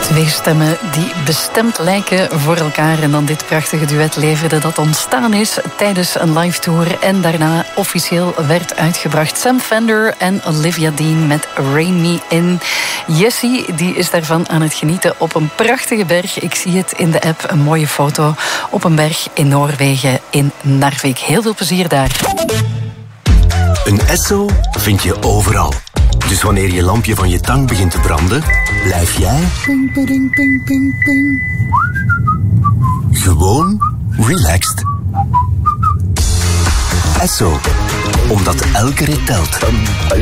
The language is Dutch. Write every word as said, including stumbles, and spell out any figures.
Twee stemmen die bestemd lijken voor elkaar. En dan dit prachtige duet leverde dat ontstaan is tijdens een live tour. En daarna officieel werd uitgebracht. Sam Fender en Olivia Dean met Rain Me In. Jessie die is daarvan aan het genieten op een prachtige berg. Ik zie het in de app, een mooie foto. Op een berg in Noorwegen in Narvik. Heel veel plezier daar. Een Esso vind je overal. Dus wanneer je lampje van je tang begint te branden, blijf jij ping, ping, ping, ping, ping. Gewoon relaxed. Esso, omdat elke rit telt.